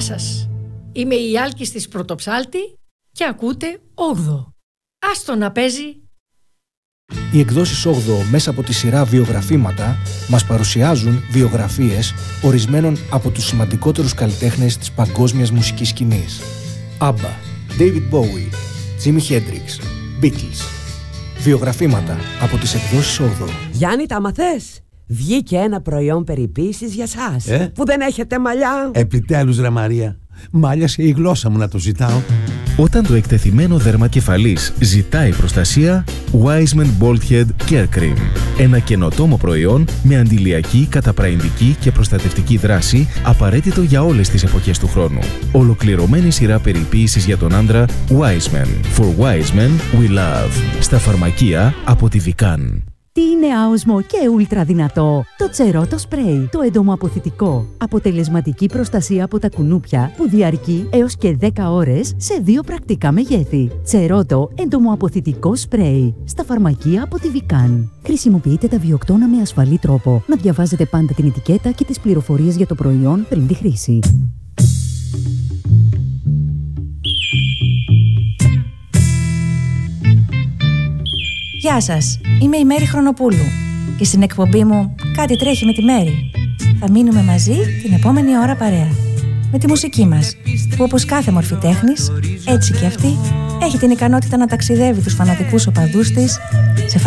σας, είμαι η Άλκης της Πρωτοψάλτη και ακούτε 8. Άστο να παίζει. Οι εκδόσεις 8 μέσα από τη σειρά βιογραφήματα μας παρουσιάζουν βιογραφίες ορισμένων από τους σημαντικότερους καλλιτέχνες της παγκόσμιας μουσικής σκηνής. ABBA, David Bowie, Jimi Hendrix, Beatles. Βιογραφήματα από τις εκδόσεις 8. Γιάννη, τα μαθες? Βγήκε ένα προϊόν περιποίησης για σας που δεν έχετε μαλλιά. Επιτέλους ρε Μαρία, μάλιασε η γλώσσα μου να το ζητάω. Όταν το εκτεθειμένο δέρμα κεφαλής ζητάει προστασία, Wiseman Bald Head Care Cream. Ένα καινοτόμο προϊόν με αντιλιακή, καταπραϊντική και προστατευτική δράση, απαραίτητο για όλες τις εποχές του χρόνου. Ολοκληρωμένη σειρά περιποίησης για τον άντρα Wiseman. For Wiseman we love. Στα φαρμακεία από τη Vican. Τι είναι άοσμο και ούλτρα δυνατό? Το Τσερότο Σπρέι, το εντομοαποθητικό. Αποτελεσματική προστασία από τα κουνούπια που διαρκεί έως και 10 ώρες σε 2 πρακτικά μεγέθη. Τσερότο εντομοαποθητικό σπρέι. Στα φαρμακεία από τη Vican. Χρησιμοποιείτε τα βιοκτώνα με ασφαλή τρόπο. Να διαβάζετε πάντα την ετικέτα και τις πληροφορίες για το προϊόν πριν τη χρήση. Γεια σας, είμαι η Μέρη Χρονοπούλου και στην εκπομπή μου «Κάτι τρέχει με τη Μέρη» θα μείνουμε μαζί την επόμενη ώρα παρέα με τη μουσική μας, που όπως κάθε μορφή τέχνης, έτσι και αυτή έχει την ικανότητα να ταξιδεύει τους φανατικούς οπαδούς της σε